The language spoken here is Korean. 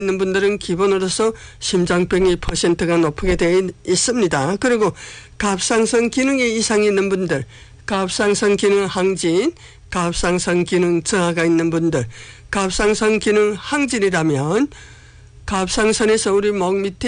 있는 분들은 기본으로서 심장병이 퍼센트가 높게 되어 있습니다. 그리고 갑상선 기능에 이상이 있는 분들, 갑상선 기능 항진, 갑상선 기능 저하가 있는 분들, 갑상선 기능 항진이라면 갑상선에서 우리 목 밑에